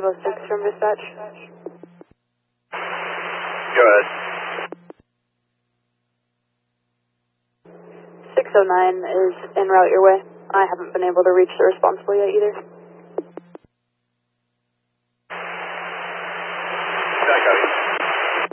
506 from dispatch. Go ahead. 609 is en route your way. I haven't been able to reach the responsible yet either.